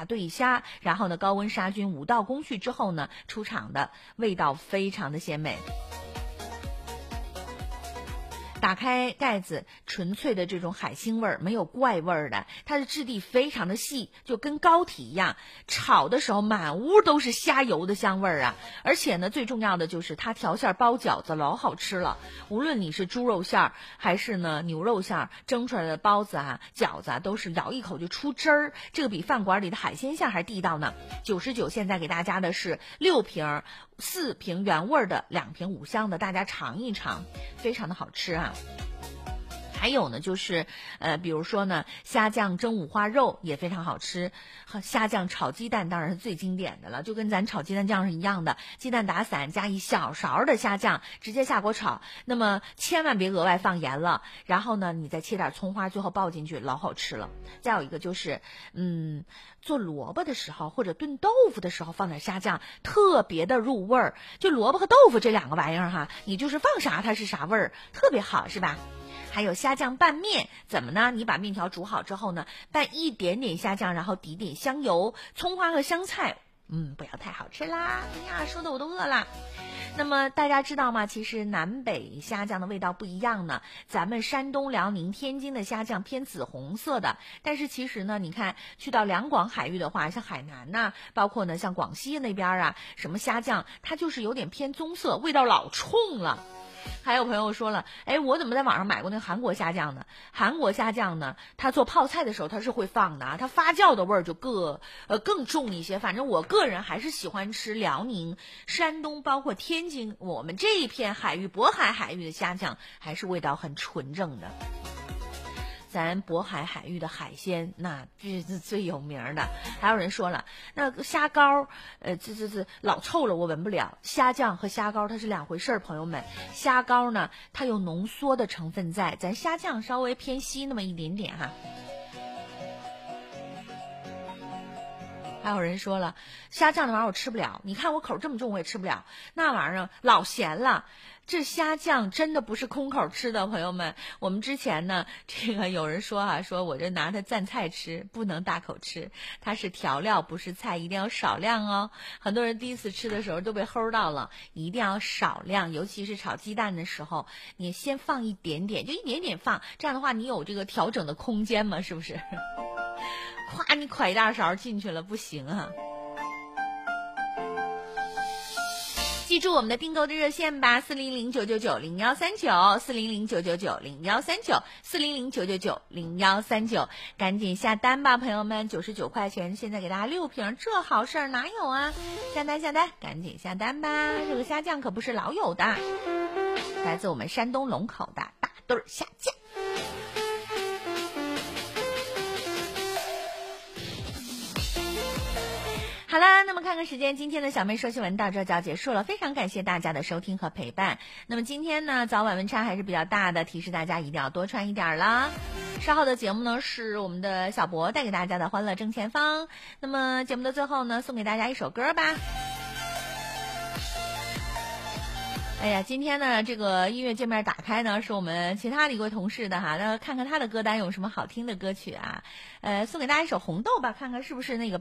大对虾，然后呢高温杀菌5道工序之后呢出厂的，味道非常的鲜美。打开盖子，纯粹的这种海腥味儿，没有怪味儿的，它的质地非常的细，就跟膏体一样，炒的时候满屋都是虾油的香味儿啊！而且呢，最重要的就是它调馅包饺子老好吃了，无论你是猪肉馅儿还是呢牛肉馅儿，蒸出来的包子啊、饺子啊，都是咬一口就出汁儿，这个比饭馆里的海鲜馅还地道呢。99现在给大家的是6瓶，4瓶原味的，2瓶5香的，大家尝一尝，非常的好吃啊。还有呢，就是比如说呢，虾酱蒸五花肉也非常好吃，虾酱炒鸡蛋当然是最经典的了，就跟咱炒鸡蛋酱是一样的，鸡蛋打散加一小勺的虾酱，直接下锅炒，那么千万别额外放盐了，然后呢，你再切点葱花，最后爆进去，老好吃了。再有一个就是，做萝卜的时候或者炖豆腐的时候放点虾酱，特别的入味儿。就萝卜和豆腐这2个玩意儿哈，你就是放啥它是啥味儿，特别好，是吧？还有虾酱拌面，怎么呢？你把面条煮好之后呢，拌一点点虾酱，然后滴点香油、葱花和香菜，不要太好吃啦！哎呀，说的我都饿了。那么大家知道吗？其实南北虾酱的味道不一样呢。咱们山东、辽宁、天津的虾酱偏紫红色的，但是其实呢，你看去到两广海域的话，像海南呐，包括呢像广西那边啊，什么虾酱，它就是有点偏棕色，味道老冲了。还有朋友说了，我怎么在网上买过那个韩国虾酱呢？韩国虾酱呢，它做泡菜的时候它是会放的啊，它发酵的味儿就更重一些。反正我个人还是喜欢吃辽宁、山东，包括天津，我们这一片海域渤海海域的虾酱，还是味道很纯正的。咱渤海海域的海鲜，那这是最有名的。还有人说了，那虾膏，这老臭了，我闻不了。虾酱和虾膏它是2回事儿，朋友们。虾膏呢，它有浓缩的成分在，咱虾酱稍微偏稀那么一点点哈。还有人说了，虾酱那玩意儿我吃不了，你看我口这么重我也吃不了，那玩意儿老咸了。这虾酱真的不是空口吃的，朋友们。我们之前呢，这个有人说说我这拿它蘸菜吃，不能大口吃，它是调料不是菜，一定要少量哦。很多人第一次吃的时候都被齁到了，一定要少量，尤其是炒鸡蛋的时候，你先放一点点，就一点点放，这样的话你有这个调整的空间嘛，是不是？夸你㧟一大勺进去了，不行啊。记住我们的订购的热线吧，400-999-0139，400-999-0139，400-999-0139，赶紧下单吧，朋友们，99块钱，现在给大家6瓶，这好事儿哪有啊？下单，赶紧下单吧！这个虾酱可不是老有的，来自我们山东龙口的大对虾酱。好啦，那么看看时间，今天的小妹说新闻到这就要结束了，非常感谢大家的收听和陪伴。那么今天呢，早晚温差还是比较大的，提示大家一定要多穿一点啦。稍后的节目呢，是我们的小博带给大家的欢乐正前方。那么节目的最后呢，送给大家一首歌吧。哎呀，今天呢，这个音乐界面打开呢，是我们其他的一位同事的哈，那看看他的歌单有什么好听的歌曲啊？送给大家一首《红豆》吧，看看是不是那个